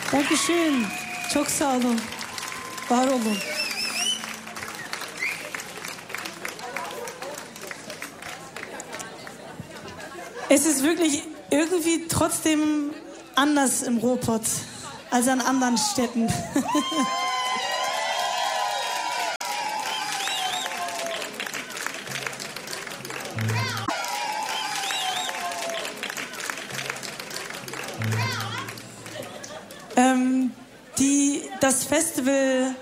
Dankeschön. Çok sağ olun. Var olun. Es ist wirklich irgendwie trotzdem anders im Ruhrpott als an anderen Städten. Das Festival